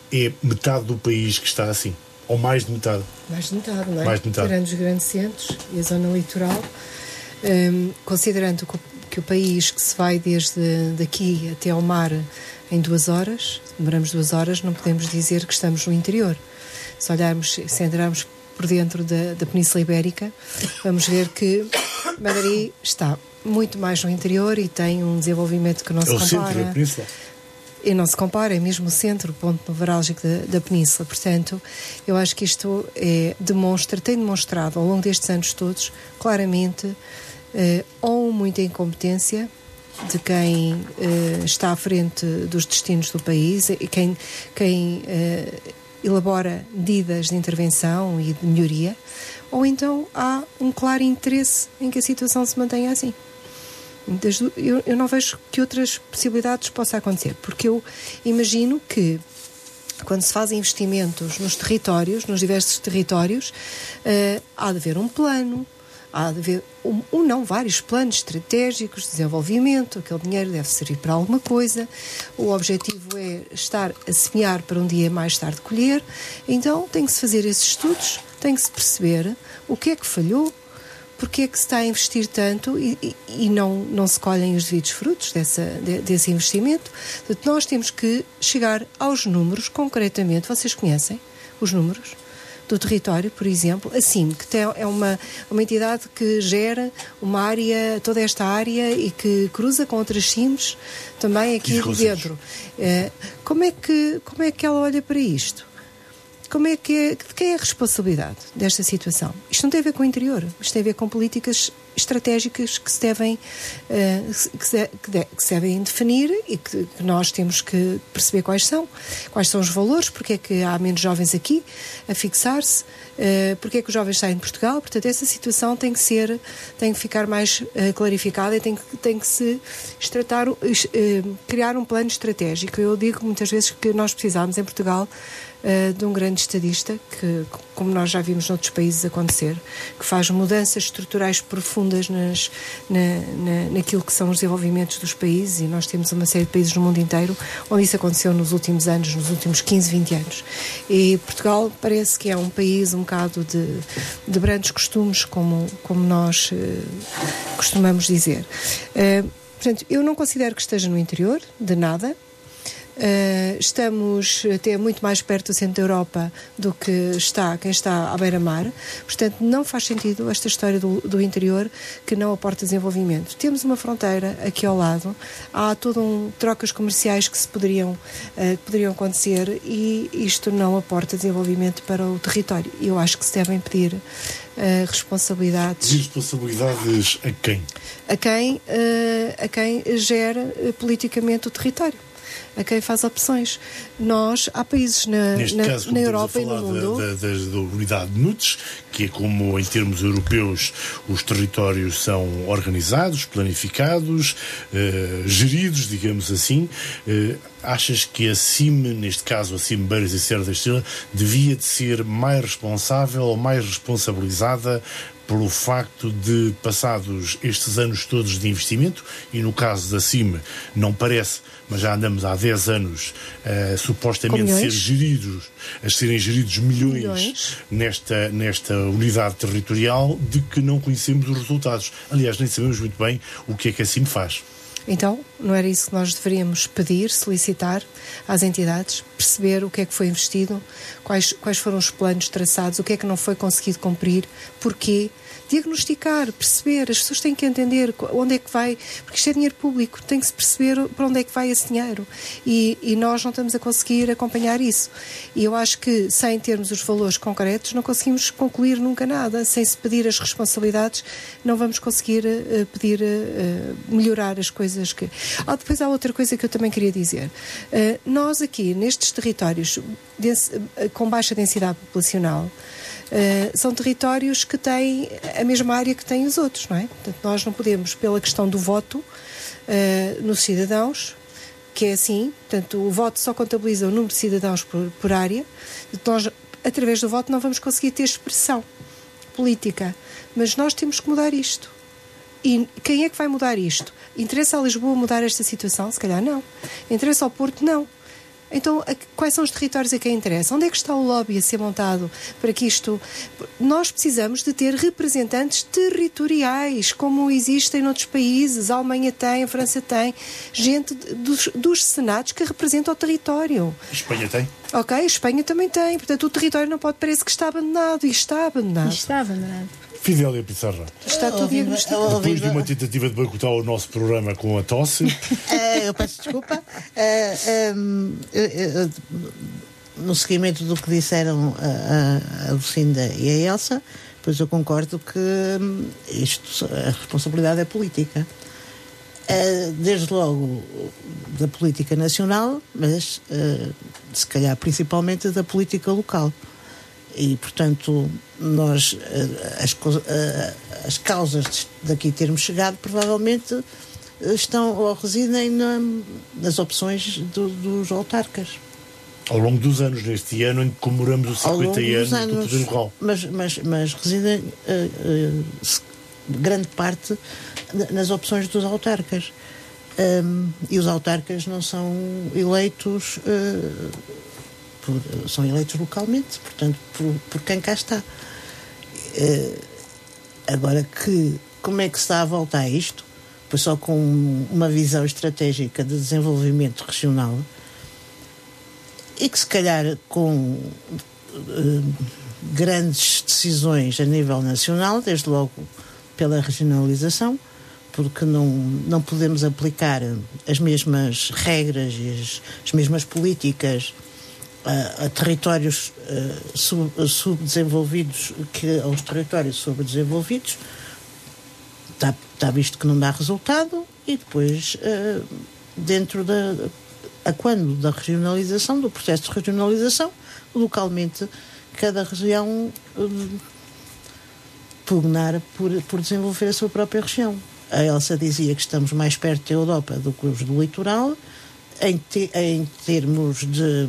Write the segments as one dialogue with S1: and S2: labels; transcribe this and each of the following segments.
S1: é metade do país que está assim, ou mais de metade.
S2: Mais de metade, não é?
S1: Mais de metade.
S2: Tirando os grandes centros e a zona litoral, considerando que o país que se vai desde daqui até ao mar em 2 horas, demoramos 2 horas, não podemos dizer que estamos no interior. Se entrarmos por dentro da Península Ibérica, vamos ver que Madrid está muito mais no interior e tem um desenvolvimento que não se compara.
S1: É o centro da Península.
S2: E não se compara, é mesmo o centro, o ponto nevrálgico da Península. Portanto, eu acho que isto tem demonstrado ao longo destes anos todos, claramente, ou muita incompetência de quem está à frente dos destinos do país e quem elabora medidas de intervenção e de melhoria, ou então há um claro interesse em que a situação se mantenha assim. Eu não vejo que outras possibilidades possa acontecer, porque eu imagino que quando se fazem investimentos nos territórios, nos diversos territórios, há de haver um plano, há de haver vários planos estratégicos de desenvolvimento. Aquele dinheiro deve servir para alguma coisa, o objetivo é estar a semear para um dia mais tarde colher. Então tem que se fazer esses estudos, tem que se perceber o que é que falhou, porque é que se está a investir tanto e não se colhem os devidos frutos desse investimento. Portanto, nós temos que chegar aos números concretamente. Vocês conhecem os números do território, por exemplo? A CIM, que é uma entidade que gera uma área, toda esta área, e que cruza com outras CIMs também aqui dentro. Como é que ela olha para isto? De quem é a responsabilidade desta situação? Isto não tem a ver com o interior, isto tem a ver com políticas estratégicas que se devem definir e que nós temos que perceber quais são os valores, porque é que há menos jovens aqui a fixar-se, porque é que os jovens saem de Portugal. Portanto, essa situação tem que ficar mais clarificada e tem que se criar um plano estratégico. Eu digo muitas vezes que nós precisamos em Portugal de um grande estadista, que, como nós já vimos noutros países acontecer, que faz mudanças estruturais profundas naquilo que são os desenvolvimentos dos países, e nós temos uma série de países no mundo inteiro onde isso aconteceu nos últimos anos, nos últimos 15, 20 anos. E Portugal parece que é um país um bocado de brandos costumes, como nós costumamos dizer. Portanto, eu não considero que esteja no interior, de nada. Estamos até muito mais perto do centro da Europa do que quem está à beira-mar. Portanto, não faz sentido esta história do interior que não aporta desenvolvimento. Temos uma fronteira aqui ao lado, há trocas comerciais que poderiam acontecer, e isto não aporta desenvolvimento para o território. Eu acho que se devem pedir responsabilidades.
S1: Responsabilidades a quem?
S2: A quem gera politicamente o território, a quem faz opções. Há países na Europa e no mundo.
S1: Da unidade de NUTS, que é como, em termos europeus, os territórios são organizados, planificados, geridos, digamos assim. Achas que a CIM, neste caso a CIM Beiras e Serra da Estrela, devia de ser mais responsável ou mais responsabilizada pelo facto de, passados estes anos todos de investimento, e no caso da CIM não parece, mas já andamos há 10 anos supostamente serem geridos milhões nesta unidade territorial, de que não conhecemos os resultados. Aliás, nem sabemos muito bem o que é que a CIM faz.
S2: Então, não era isso que nós deveríamos pedir, solicitar às entidades, perceber o que é que foi investido, quais foram os planos traçados, o que é que não foi conseguido cumprir, porquê, diagnosticar, perceber. As pessoas têm que entender onde é que vai, porque isto é dinheiro público, tem que se perceber para onde é que vai esse dinheiro, e nós não estamos a conseguir acompanhar isso. E eu acho que, sem termos os valores concretos, não conseguimos concluir nunca nada. Sem se pedir as responsabilidades, não vamos conseguir melhorar as coisas que... Depois há outra coisa que eu também queria dizer. Nós aqui, nestes territórios com baixa densidade populacional, são territórios que têm a mesma área que têm os outros, não é? Portanto, nós não podemos, pela questão do voto nos cidadãos, que é assim, portanto, o voto só contabiliza o número de cidadãos por área. Portanto, nós, através do voto, não vamos conseguir ter expressão política, mas nós temos que mudar isto. E quem é que vai mudar isto? Interessa a Lisboa mudar esta situação? Se calhar não. Interessa ao Porto? Não. Então, quais são os territórios a quem interessa? Onde é que está o lobby a ser montado para que isto... Nós precisamos de ter representantes territoriais, como existem noutros países. A Alemanha tem, a França tem. Gente dos senados que representam o território.
S1: A Espanha tem?
S2: Ok, a Espanha também tem. Portanto, o território não pode parecer que está abandonado. E está abandonado.
S1: Fidélia Pissarra.
S2: Está tudo diagnosticado.
S1: Depois de uma tentativa de boicotar o nosso programa com a tosse...
S3: Eu peço desculpa. No seguimento do que disseram a Lucinda e a Elsa, pois eu concordo que a responsabilidade é política. Desde logo da política nacional, mas se calhar principalmente da política local. E, portanto, nós, as causas daqui termos chegado, provavelmente estão ou residem nas opções dos autarcas.
S1: Ao longo dos anos, neste ano em que comemoramos os 50 anos do poder local.
S3: Mas residem grande parte nas opções dos autarcas. E os autarcas não são eleitos... são eleitos localmente, portanto, por quem cá está. Agora, como é que se dá a volta a isto? Pois só com uma visão estratégica de desenvolvimento regional e que, se calhar, com grandes decisões a nível nacional, desde logo pela regionalização, porque não podemos aplicar as mesmas regras e as mesmas políticas a territórios subdesenvolvidos que aos territórios sobredesenvolvidos. Está visto que não dá resultado e depois dentro quando da regionalização, do processo de regionalização, localmente cada região pugnar por desenvolver a sua própria região. A Elsa dizia que estamos mais perto da Europa do que os do litoral em termos de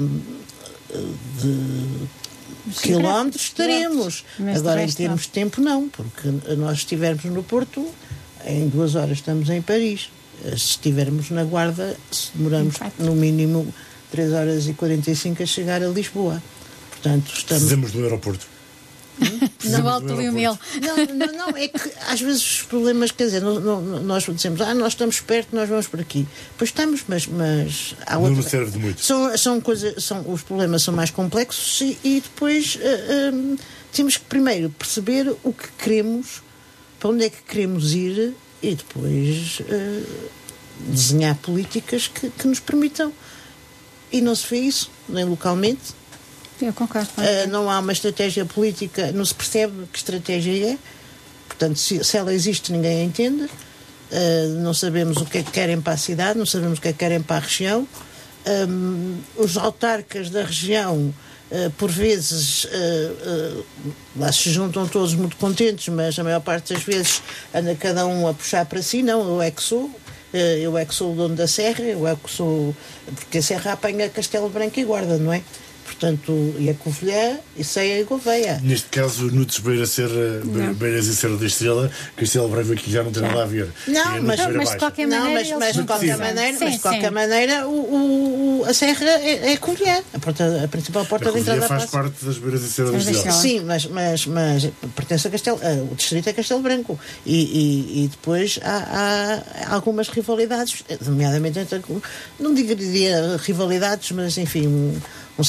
S3: quilómetros estaremos. Agora, em termos de tempo, não, porque nós estivermos no Porto, em 2 horas estamos em Paris. Se estivermos na Guarda, demoramos no mínimo 3 horas e 45 a chegar a Lisboa. Portanto,
S1: precisamos do aeroporto.
S3: Não, é que às vezes os problemas, quer dizer, nós dizemos, nós estamos perto, nós vamos por aqui. Pois estamos, mas há outra...
S1: Não serve de muito.
S3: Os problemas são mais complexos e depois temos que primeiro perceber o que queremos, para onde é que queremos ir e depois desenhar políticas que nos permitam. E não se vê isso, nem localmente.
S4: Eu concordo.
S3: Não há uma estratégia política, não se percebe que estratégia é. Portanto, se ela existe, ninguém a entende. Não sabemos o que é que querem para a cidade, não sabemos o que é que querem para a região. Os autarcas da região, por vezes, lá se juntam todos muito contentes, mas a maior parte das vezes anda cada um a puxar para si. Não, eu é que sou o dono da Serra, eu é que sou... Porque a Serra apanha Castelo Branco e Guarda, não é? Portanto, e a Covilhã, e Ceia e Gouveia.
S1: Neste caso, Nudes Beiras e Serra da Estrela, Castelo Branco aqui já não tem nada a ver.
S3: Não, mas de qualquer maneira, mas de qualquer maneira, a Serra é Covilhã, a principal porta de entrada.
S1: Faz parte das Beiras e Serra da Estrela.
S3: Sim, mas pertence a Castelo, o distrito é Castelo Branco. E depois há algumas rivalidades, nomeadamente entre, não diria rivalidades, mas enfim, uma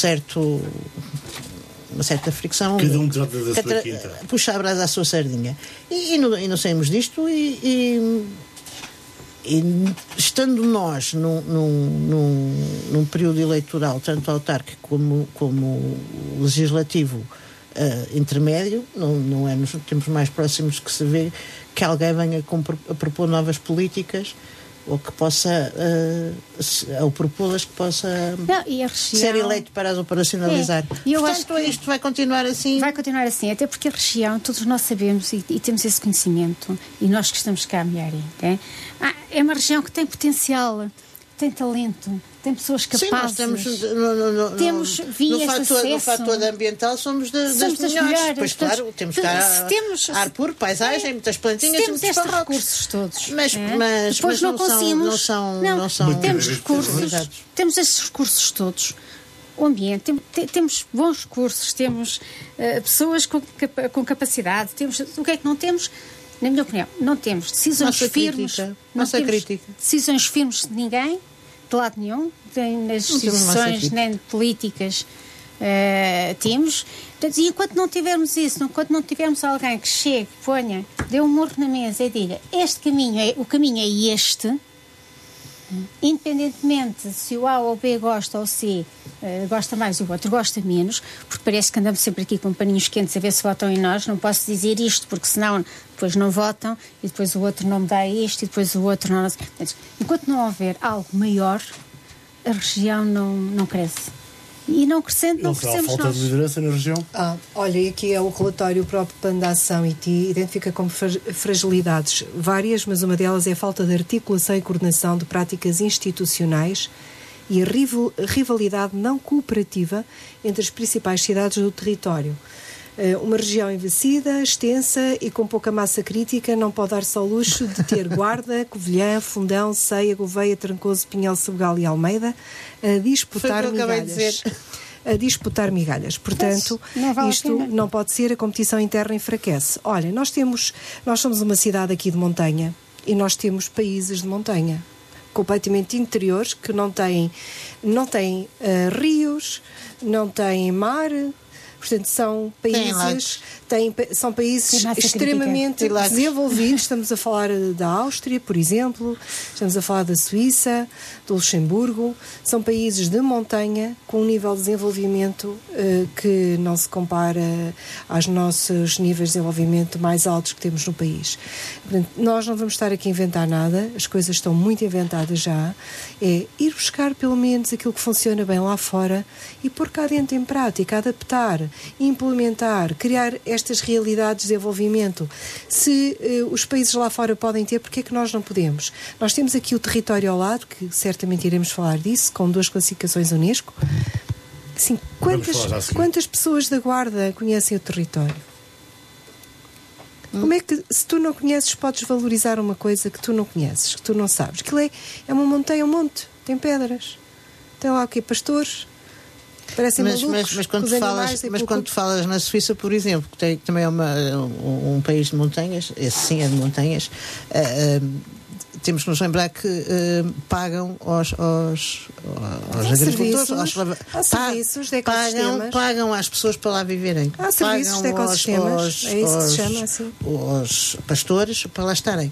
S3: certa fricção.
S1: Cada um trata da sua quinta.
S3: Puxa a brasa à sua sardinha. E não saímos disto e estando nós num período eleitoral, tanto autárquico como legislativo intermédio, não é nos tempos mais próximos que se vê que alguém venha a propor novas políticas ou que possa ou propô-las que possa ser eleito para as operacionalizar.
S4: E eu
S3: portanto,
S4: acho que
S3: isto vai continuar assim.
S4: Vai continuar assim, até porque a região, todos nós sabemos e temos esse conhecimento, e nós que estamos cá a Mearim, é uma região que tem potencial tem talento, tem pessoas capazes.
S3: Sim, nós temos no fator ambiental somos das melhores. Pois claro, temos que ar puro, paisagem, muitas plantinhas,
S4: temos estes recursos todos.
S3: Mas
S4: depois não conseguimos.
S3: Não são
S4: temos recursos, temos estes recursos todos. O ambiente, temos bons recursos, temos pessoas com capacidade, temos, o que é que não temos? Na minha opinião, não temos decisões firmes. Decisões firmes de ninguém, de lado nenhum, nem nas decisões, nem políticas temos. E enquanto não tivermos isso, enquanto não tivermos alguém que chegue, ponha, dê um murro na mesa e diga, o caminho é este, independentemente se o A ou o B gosta ou o C gosta mais e o outro gosta menos, porque parece que andamos sempre aqui com paninhos quentes a ver se votam em nós. Não posso dizer isto porque senão depois não votam e depois o outro não me dá isto e depois o outro não... Enquanto não houver algo maior, a região não cresce. E não crescendo, não crescemos nós.
S1: Há falta de liderança na região?
S2: Olha, e aqui é o relatório, o próprio Plano de Ação IT identifica como fragilidades várias, mas uma delas é a falta de articulação e coordenação de práticas institucionais e a rivalidade não cooperativa entre as principais cidades do território. Uma região envelhecida, extensa e com pouca massa crítica não pode dar-se ao luxo de ter Guarda, Covilhã, Fundão, Ceia, Gouveia, Trancoso, Pinhel, Sebegal e Almeida a disputar migalhas. Portanto, isto não pode ser, a competição interna enfraquece. Olha, nós somos uma cidade aqui de montanha e nós temos países de montanha completamente interiores que não têm rios, não têm mar. Portanto, são países extremamente desenvolvidos. Estamos a falar da Áustria, por exemplo, estamos a falar da Suíça, do Luxemburgo. São países de montanha com um nível de desenvolvimento que não se compara aos nossos níveis de desenvolvimento mais altos que temos no país. Portanto, nós não vamos estar aqui a inventar nada, as coisas estão muito inventadas já. É ir buscar pelo menos aquilo que funciona bem lá fora e pôr cá dentro em prática, adaptar, implementar, criar estas realidades de desenvolvimento. Se os países lá fora podem ter, porque é que nós não podemos? Nós temos aqui o território ao lado, que certamente iremos falar disso, com 2 classificações Unesco. Assim, quantas pessoas da Guarda conhecem o território? Como é que, se tu não conheces, podes valorizar uma coisa que tu não conheces, que tu não sabes? Aquilo é uma montanha, um monte, tem pedras. Tem lá o quê? Pastores? Parecem malucos.
S3: Mas quando tu falas na Suíça, por exemplo, que também é um país de montanhas, esse sim é de montanhas, temos que nos lembrar que pagam aos agricultores,
S2: há serviços de ecossistemas.
S3: Pagam às pessoas para lá viverem.
S2: Há serviços de ecossistemas, é isso que se chama assim.
S3: Os pastores para lá estarem.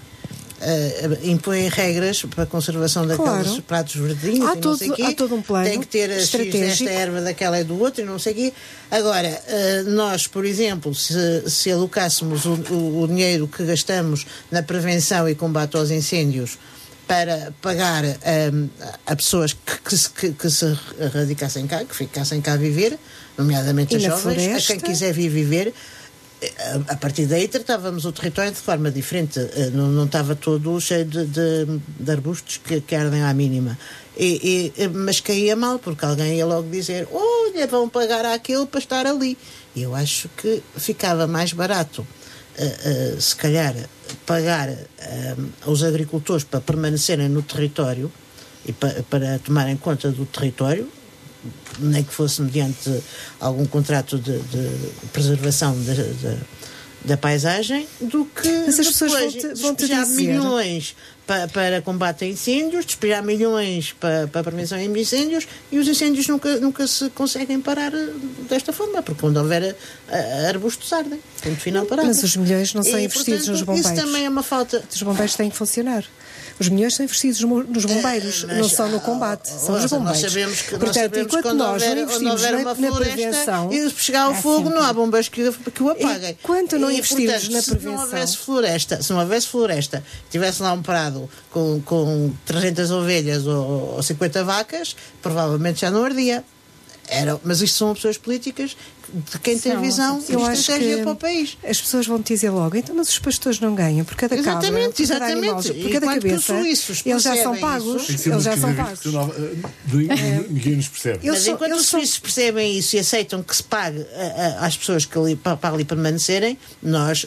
S3: Impõem regras para a conservação daqueles pratos verdinhos
S2: há todo um plano.
S3: Tem que ter X desta erva, daquela e do outro e não sei o quê. Agora, nós, por exemplo, se alocássemos o dinheiro que gastamos na prevenção e combate aos incêndios para pagar a pessoas que se radicassem cá, que ficassem cá a viver, nomeadamente as jovens, a quem quiser vir viver, a partir daí tratávamos o território de forma diferente, não estava todo cheio de arbustos que ardem à mínima, mas caía mal, porque alguém ia logo dizer, olha, vão pagar àquele para estar ali. E eu acho que ficava mais barato se calhar pagar aos agricultores para permanecerem no território e para tomarem conta do território, nem que fosse mediante algum contrato de preservação da paisagem, do que
S2: mas as pessoas vão
S3: despejar milhões para combate a incêndios, despejar milhões para a prevenção de incêndios, e os incêndios nunca se conseguem parar desta forma, porque quando houver arbustos ardem. Ponto final parado.
S2: Mas os milhões não são investidos nos bombeiros.
S3: Isso também é uma falta.
S2: Os bombeiros têm que funcionar. Os milhões são investidos nos bombeiros, não são no combate, são nos bombeiros.
S3: Nós sabemos que quando houver uma floresta e chegar ao fogo, não há bombeiros que o apaguem.
S2: Enquanto não investirmos na prevenção.
S3: Se não houvesse floresta, tivesse lá um prado com 300 ovelhas ou 50 vacas, provavelmente já não ardia. Mas isto são opções políticas de quem tem visão e estratégia para o país.
S2: As pessoas vão te dizer logo, então, mas os pastores não ganham, por cada cabra, por cada animal, por cada cabeça, eles já são pagos. Eles já são pagos.
S1: Ninguém nos percebe.
S3: Mas enquanto os suíços percebem isso e aceitam que se pague às pessoas que ali, para ali permanecerem, nós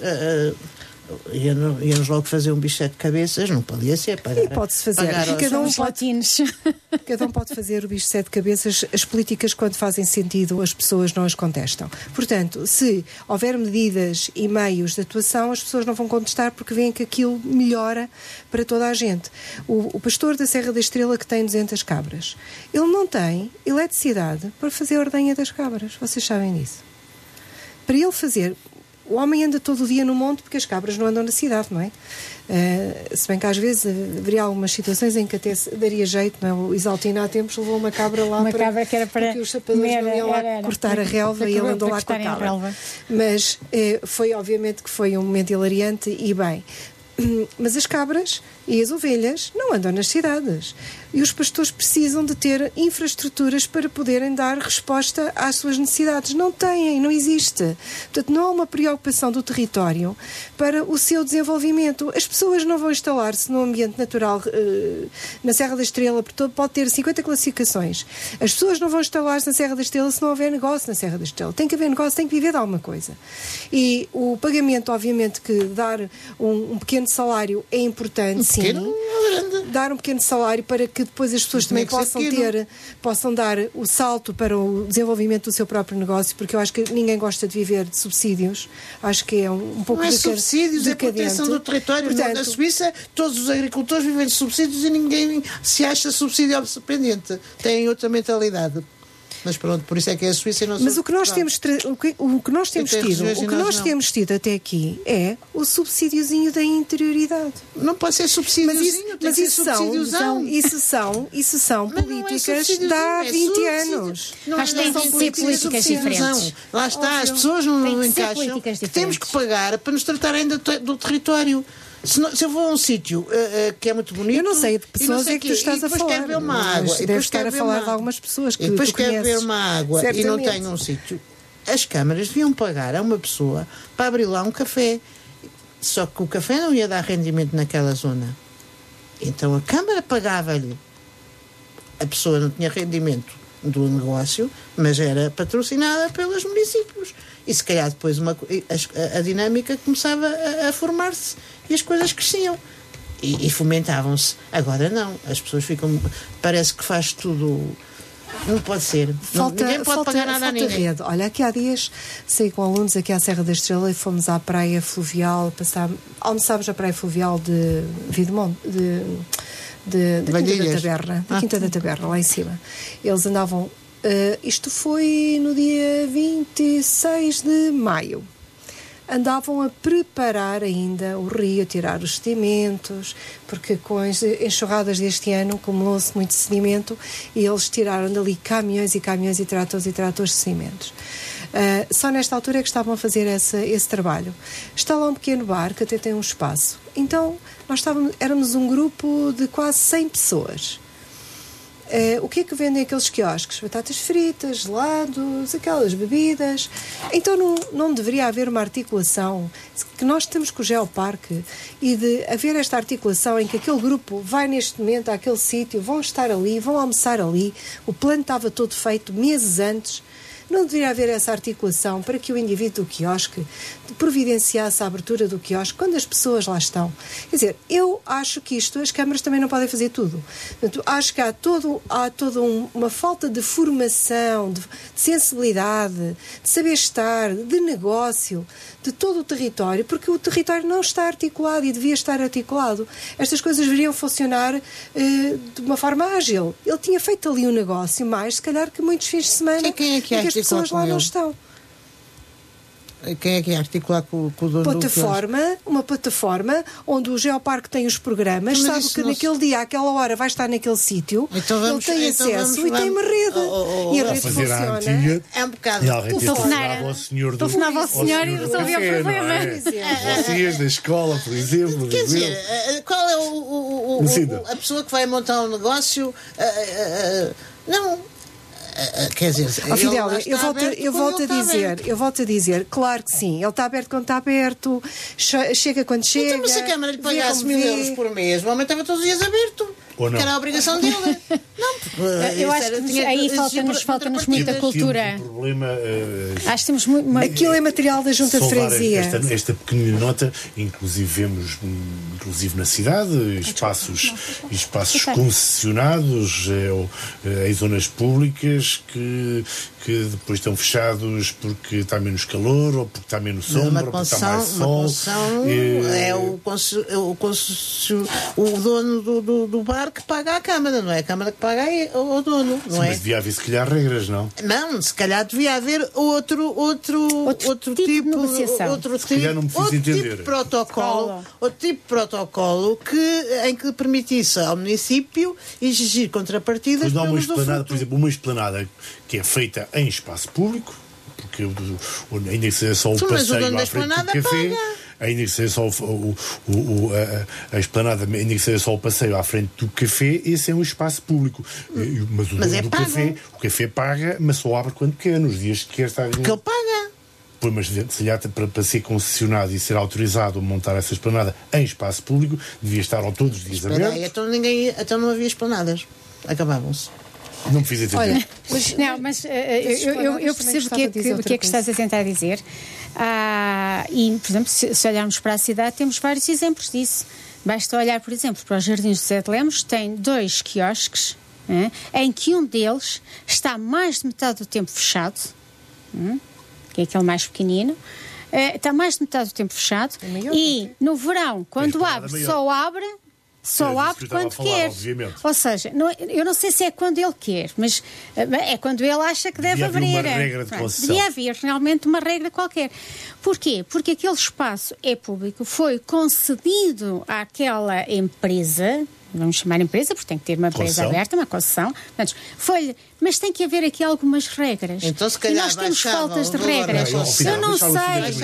S3: íamos logo fazer um bicho de 7 cabeças, não podia ser para.
S2: E pode-se fazer. Cada um pode fazer o bicho de 7 cabeças. As políticas, quando fazem sentido, as pessoas não as contestam. Portanto, se houver medidas e meios de atuação, as pessoas não vão contestar porque veem que aquilo melhora para toda a gente. O pastor da Serra da Estrela, que tem 200 cabras, ele não tem eletricidade para fazer a ordenha das cabras. Vocês sabem disso. Para ele fazer... O homem anda todo o dia no monte porque as cabras não andam na cidade, não é? Se bem que às vezes haveria algumas situações em que até daria jeito, não é? O Isaltino há tempos levou uma cabra lá
S4: cabra que era para
S2: porque os sapadores não iam lá cortar a relva e ele andou lá com a cabra. Mas foi obviamente que foi um momento hilariante e bem. Mas as cabras e as ovelhas não andam nas cidades. E os pastores precisam de ter infraestruturas para poderem dar resposta às suas necessidades. Não têm, não existe. Portanto, não há uma preocupação do território para o seu desenvolvimento. As pessoas não vão instalar-se no ambiente natural na Serra da Estrela, porque pode ter 50 classificações. As pessoas não vão instalar-se na Serra da Estrela se não houver negócio na Serra da Estrela. Tem que haver negócio, tem que viver de alguma coisa. E o pagamento, obviamente, que dar um pequeno salário é importante, sim. Dar um pequeno salário para que depois as pessoas também possam dar o salto para o desenvolvimento do seu próprio negócio, porque eu acho que ninguém gosta de viver de subsídios. Acho que é um pouco
S3: não é subsídios, é proteção do território. Portanto, na Suíça, todos os agricultores vivem de subsídios e ninguém se acha subsídio dependente. Têm outra mentalidade. Mas pronto, por isso é que é a Suíça e não.
S2: Mas o que nós temos tido até aqui é o subsídiozinho da interioridade.
S3: Não pode ser subsídiozinho, tem que ser subsídiozão.
S2: Isso são políticas de há 20 anos.
S4: Mas tem que ser políticas diferentes.
S3: Lá está, as pessoas não encaixam. Temos que pagar para nos tratarem do território. Se eu vou a um sítio que é muito bonito...
S2: Eu não sei de que pessoas é que tu estás a falar.
S3: E depois quero ver uma água.
S2: Deves estar a falar de algumas pessoas que tu conheces.
S3: E depois quero ver uma água e não tenho um sítio. As câmaras deviam pagar a uma pessoa para abrir lá um café. Só que o café não ia dar rendimento naquela zona. Então a Câmara pagava-lhe. A pessoa não tinha rendimento do negócio, mas era patrocinada pelos municípios. E se calhar depois a dinâmica começava a formar-se e as coisas cresciam. E fomentavam-se. Agora não. As pessoas ficam... Parece que faz tudo... Não pode ser. Ninguém pode pagar nada a ninguém.
S2: Rede. Olha, aqui há dias saí com alunos aqui à Serra da Estrela e fomos à praia fluvial, almoçámos à praia fluvial de Videmonte, da Quinta da Taberna, Quinta da Taberna, lá em cima. Eles andavam... isto foi no dia 26 de maio. Andavam a preparar ainda o rio, a tirar os sedimentos, porque com as enxurradas deste ano acumulou-se muito sedimento e eles tiraram dali caminhões e caminhões e tratores de sedimentos. Só nesta altura é que estavam a fazer esse trabalho. Está lá um pequeno bar que até tem um espaço. Então, éramos um grupo de quase 100 pessoas. O que é que vendem aqueles quiosques? Batatas fritas, gelados, aquelas bebidas. Então não deveria haver uma articulação que nós temos com o Geoparque e de haver esta articulação em que aquele grupo vai neste momento àquele sítio, vão estar ali, vão almoçar ali, o plano estava todo feito meses antes. Não deveria haver essa articulação para que o indivíduo do quiosque providenciasse a abertura do quiosque quando as pessoas lá estão. Quer dizer, eu acho que as câmaras também não podem fazer tudo. Portanto, acho que há toda uma falta de formação, de sensibilidade, de saber estar, de negócio, de todo o território, porque o território não está articulado e devia estar articulado. Estas coisas deveriam funcionar de uma forma ágil. Ele tinha feito ali um negócio mais, se calhar, que muitos fins de semana
S3: quem é que
S2: as pessoas lá não estão.
S3: Quem é que é articular com o dono do quiosque?
S2: Uma plataforma onde o Geoparque tem os programas, sabe que naquele dia, àquela hora, vai estar naquele sítio, então ele tem acesso e tem uma rede. E a rede funciona.
S3: É um bocado.
S1: Telefonava ao senhor
S4: e resolvia o problema.
S1: Vocês da escola, por exemplo.
S3: Quer dizer, qual é a pessoa que vai montar um negócio? Não. Quer dizer,
S2: Fidélia, eu volto a dizer, claro que sim, ele está aberto quando está aberto, chega quando chega.
S3: Então, mas se a Câmara lhe pagasse 1.000 euros por mês, o homem estava todos os dias aberto.
S1: Ou não?
S3: Que era a obrigação dele. Não,
S4: eu acho que aí falta-nos muita cultura.
S1: Um problema,
S4: acho que temos muito.
S2: Aquilo é material da Junta de Freguesia.
S1: Esta pequenina nota, inclusive vemos na cidade, espaços concessionados em zonas públicas que depois estão fechados porque está menos calor ou porque está menos sombra ou porque está mais sol.
S3: O dono do bar que paga a Câmara, não é a Câmara que paga o dono, não é?
S1: Mas devia haver, se calhar, regras, não?
S3: Não, se calhar devia haver outro tipo de negociação. Outro tipo de protocolo em que permitisse ao município exigir contrapartidas.
S1: Mas não há uma esplanada, por exemplo, uma esplanada que é feita em espaço público, porque ainda que seja só o passeio à frente do café, ainda que seja só a esplanada, ainda que seja só o passeio à frente do café, esse é um espaço público. Mas o dono do café paga, mas só abre quando quer, nos dias que quer estar.
S3: Porque ele paga.
S1: Pois, mas se lhe para ser concessionado e ser autorizado a montar essa esplanada em espaço público, devia estar todos os dias aberto.
S3: Então não havia esplanadas. Acabavam-se.
S1: Não me fiz entender.
S2: Olha,
S4: eu percebo o que é que estás a tentar dizer. E, por exemplo, se olharmos para a cidade, temos vários exemplos disso. Basta olhar, por exemplo, para os Jardins de José de Lemos, tem 2 quiosques em que um deles está mais de metade do tempo fechado, que é aquele mais pequenino, está mais de metade do tempo fechado, e no verão, quando abre, só abre quando quer.
S1: Obviamente.
S4: Ou seja, eu não sei se é quando ele quer, mas é quando ele acha que deve abrir.
S1: Uma regra de concessão.
S4: Devia haver realmente uma regra qualquer. Porquê? Porque aquele espaço é público, foi concedido àquela empresa, vamos chamar empresa, porque tem que ter uma empresa aberta, uma concessão, mas tem que haver aqui algumas regras.
S3: Então, se calhar,
S4: e nós temos faltas de regras. Eu não sei.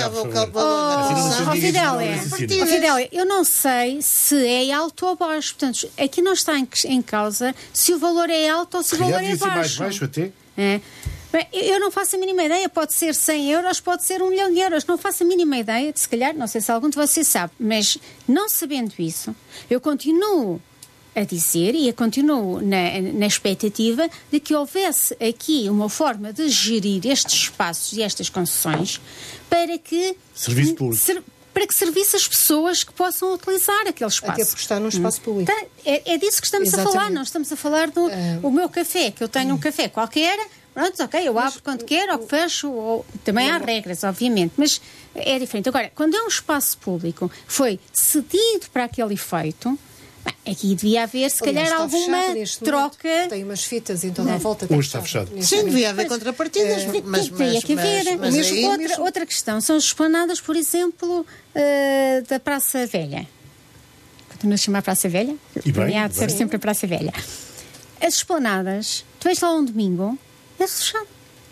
S4: Fidélia, eu não sei se é alto ou baixo. Portanto, aqui não está em causa se o valor é alto ou se o valor é baixo.
S1: Mais baixo até?
S4: Bem, eu não faço a mínima ideia, pode ser 100 euros, pode ser 1 milhão de euros, não faço a mínima ideia, se calhar, não sei se algum de vocês sabe, mas não sabendo isso, eu continuo a dizer e eu continuo na expectativa de que houvesse aqui uma forma de gerir estes espaços e estas concessões para que
S1: serviço público.
S4: Para que servisse as pessoas que possam utilizar aquele espaço.
S2: Até porque está num espaço público.
S4: É disso que estamos a falar, não estamos a falar do o meu café, que eu tenho um café qualquer, pronto, ok, eu abro quando quero, ou fecho, também há regras, obviamente, mas é diferente. Agora, quando é um espaço público, foi cedido para aquele efeito, aqui devia haver, se calhar, alguma troca.
S2: Tem umas fitas, então à volta.
S1: Hoje está fechado.
S3: Sim, devia haver contrapartidas. Mas
S4: que haver. Outra questão são as esplanadas, por exemplo, da Praça Velha. Continua a chamar Praça Velha?
S1: E bem,
S4: há de ser sempre a Praça Velha. As esplanadas, tu vais lá um domingo, é fechado.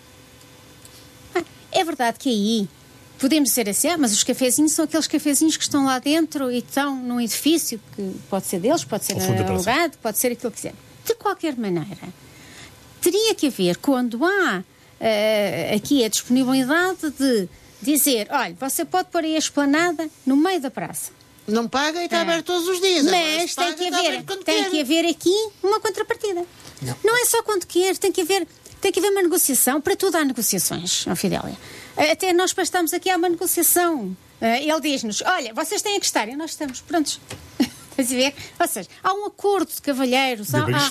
S4: É verdade que aí podemos dizer assim, mas os cafezinhos são aqueles cafezinhos que estão lá dentro e estão num edifício que pode ser deles, pode ser alugado, pode ser aquilo que quiser. De qualquer maneira, teria que haver, quando há aqui a disponibilidade de dizer, olha, você pode pôr aí a esplanada no meio da praça.
S3: Não paga e está aberto todos os dias.
S4: Mas tem que haver aqui uma contrapartida. Não é só quando quer, tem que haver uma negociação. Para tudo há negociações, Fidélia. Até nós para estarmos aqui há uma negociação. Ele diz-nos, olha, vocês têm que estar, e nós estamos prontos. Estás a ver? Ou seja, há um acordo de cavalheiros.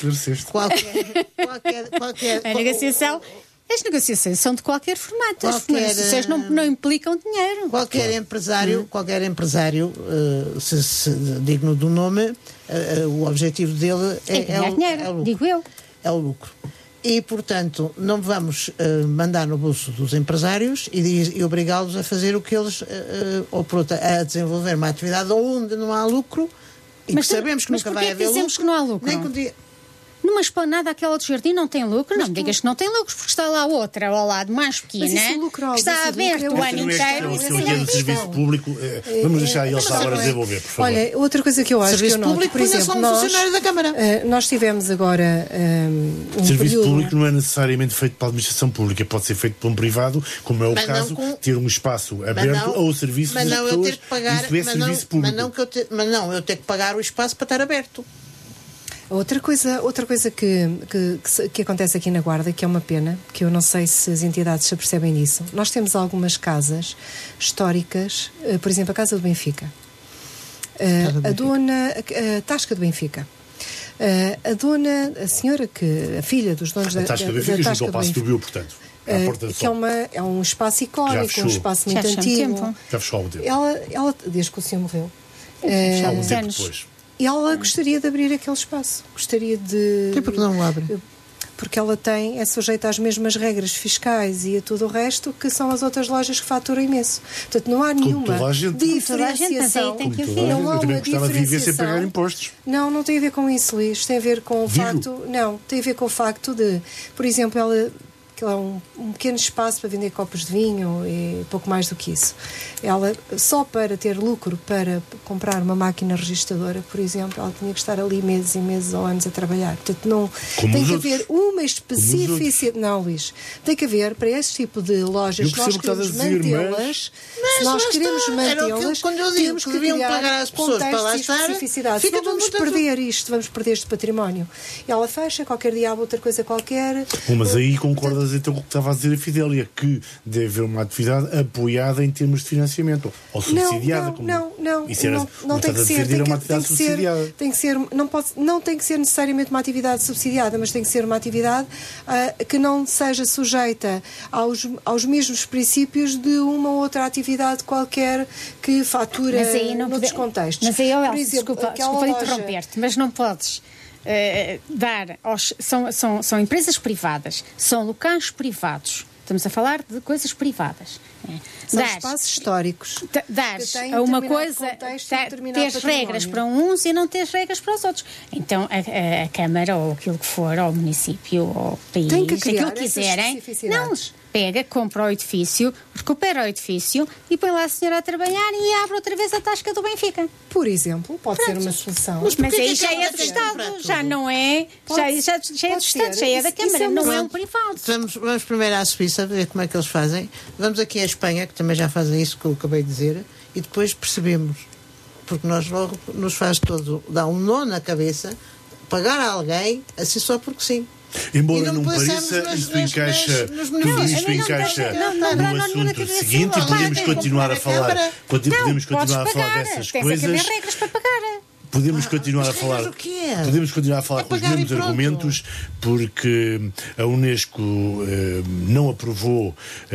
S4: A negociação... As negociações são de qualquer formato. As negociações não implicam dinheiro.
S3: Qualquer empresário, se digno do nome, o objetivo dele
S4: é dinheiro, digo eu.
S3: É o lucro. E, portanto, não vamos mandar no bolso dos empresários e obrigá-los a fazer o que eles, a desenvolver uma atividade onde não há lucro e que sabemos que nunca vai haver lucro.
S4: Mas que não há lucro? Numa esplanada, aquela do jardim não tem lucro? Não me digas que não tem lucros, porque está lá outra ao lado, mais pequena, que está aberta o ano inteiro.
S1: O serviço público, vamos deixar eles agora desenvolver, por favor.
S2: Olha, outra coisa que eu acho
S3: Serviço
S2: que eu noto,
S3: público,
S2: por exemplo, nós,
S3: funcionário da Câmara.
S2: Nós tivemos agora
S1: Serviço
S2: período...
S1: público não é necessariamente feito pela administração pública, pode ser feito por um privado, como é o caso, ter um espaço aberto ao serviço das pessoas.
S3: Eu ter que pagar,
S1: isso é serviço público.
S3: eu ter que pagar o espaço para estar aberto.
S2: Outra coisa que acontece aqui na Guarda, que é uma pena, que eu não sei se as entidades se apercebem disso. Nós temos algumas casas históricas, por exemplo, a Casa do Benfica. A Tasca do Benfica. A senhora a filha dos donos
S1: da Tasca do Benfica, junto ao Paço do Bio, portanto.
S2: Que é um espaço icónico, um espaço muito antigo.
S1: Já fechou há um tempo.
S2: Ela, desde que o senhor morreu.
S1: Há um tempo depois.
S2: E ela gostaria de abrir aquele espaço. Gostaria de...
S3: E por que não o abre?
S2: Porque ela é sujeita às mesmas regras fiscais e a tudo o resto que são as outras lojas que faturam imenso. Portanto, não há nenhuma diferenciação.
S1: Não há uma diferenciação. Sem pagar impostos.
S2: Não tem a ver com isso, Luís. Tem a ver com o facto... Não, tem a ver com o facto de, por exemplo, ela um pequeno espaço para vender copos de vinho e pouco mais do que isso. Ela, só para ter lucro, para comprar uma máquina registradora, por exemplo, ela tinha que estar ali meses e meses ou anos a trabalhar. Portanto, não tem que haver uma especificidade. Não, Luís. Tem que haver, para esse tipo de lojas, se nós queremos mantê-las, temos que criar
S3: as pessoas para lá estar,
S2: especificidade. Senão vamos perder este património. E ela fecha, qualquer dia há outra coisa qualquer.
S1: Mas aí concordas então com o que estava a dizer a Fidélia, que deve haver uma atividade apoiada em termos de financiamento, ou subsidiada.
S2: Não tem que ser. Não tem que ser necessariamente uma atividade subsidiada, mas tem que ser uma atividade que não seja sujeita aos mesmos princípios de uma outra atividade qualquer que fatura noutros contextos.
S4: Mas aí, desculpa interromper-te, mas não podes... são empresas privadas, são locais privados. Estamos a falar de coisas privadas.
S2: São espaços históricos.
S4: Dares a uma coisa, tens regras para uns e não tens regras para os outros. Então a Câmara, ou aquilo que for, ou o município, ou o país, aquilo que quiserem, não, pega, compra o edifício, recupera o edifício e põe lá a senhora a trabalhar e abre outra vez a Tasca do Benfica.
S2: Por exemplo, pode ser uma solução.
S4: Mas aí já é do Estado, já não é. Já é do Estado, já é da Câmara, não é um privado.
S3: Vamos primeiro à Suíça, ver como é que eles fazem. Vamos aqui à Espanha, que também já fazem isso, que eu acabei de dizer, e depois percebemos. Porque nós logo nos faz todo, dá um nó na cabeça, pagar a alguém, assim só porque sim.
S1: Embora não pareça, isto encaixa no assunto seguinte e podemos continuar a falar dessas coisas.
S4: Tem regras para pagar.
S1: Podemos continuar a falar com os mesmos argumentos, porque a Unesco não aprovou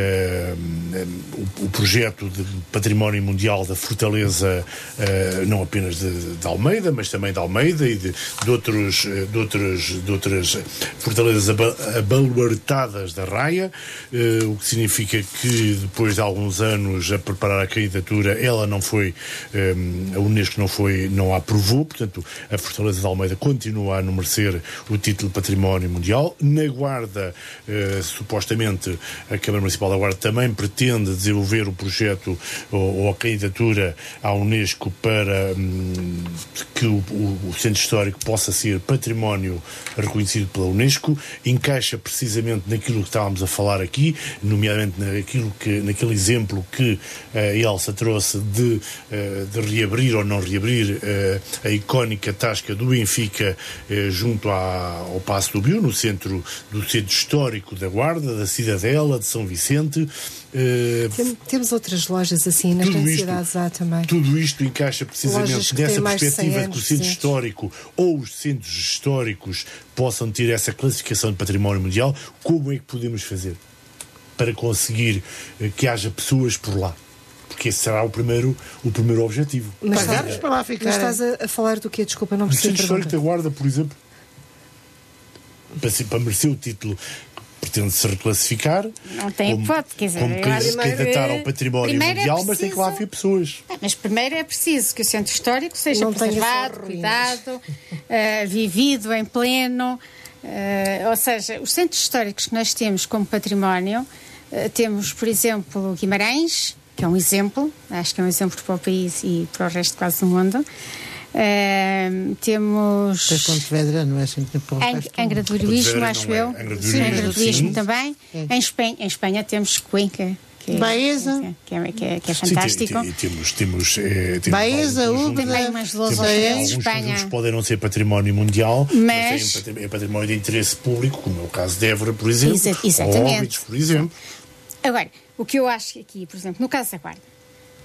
S1: o projeto de património mundial da fortaleza, não apenas de Almeida, mas também de Almeida e de outras fortalezas abaluartadas da Raia, o que significa que depois de alguns anos a preparar a candidatura, a Unesco não a aprovou. Portanto, a Fortaleza de Almeida continua a não merecer o título de património mundial. Na Guarda, supostamente, a Câmara Municipal da Guarda também pretende desenvolver o projeto ou a candidatura à Unesco para que o centro histórico possa ser património reconhecido pela Unesco. Encaixa precisamente naquilo que estávamos a falar aqui, nomeadamente naquele exemplo que a Elsa trouxe de reabrir ou não reabrir a icónica Tasca do Benfica junto ao Paço do Bio, no centro histórico da Guarda, da Cidadela, de São Vicente.
S2: Temos outras lojas assim nas grandes cidades também.
S1: Tudo isto encaixa precisamente nessa perspectiva de que o centro histórico ou os centros históricos possam ter essa classificação de património mundial. Como é que podemos fazer para conseguir que haja pessoas por lá? Porque esse será o primeiro objetivo.
S3: Pagar-nos para lá ficar.
S2: Mas estás a falar do quê? Desculpa, não percebi.
S1: O Centro Histórico da Guarda, por exemplo, para merecer o título, pretende se reclassificar.
S4: Não tem hipótese, quer dizer,
S1: como candidatar ao património mundial, mas tem que lá haver pessoas.
S4: Mas primeiro é preciso que o centro histórico seja
S2: Não
S4: preservado, cuidado, vivido em pleno. Ou seja, os centros históricos que nós temos como património, temos, por exemplo, Guimarães, que é um exemplo, acho que é um exemplo para o país e para o resto quase do mundo. Temos
S3: Pontevedra, não é assim que
S4: Angra do Heroísmo, acho eu. Angra do Heroísmo também. Em Espanha temos Cuenca, que é fantástico.
S1: Sim, temos
S3: Baeza,
S4: também mais lousa em Espanha.
S1: Alguns podem não ser património mundial, mas é património de interesse público, como é o caso de Évora, por exemplo, ou Óbidos, por exemplo.
S4: Agora, o que eu acho aqui, por exemplo, no caso da Guarda,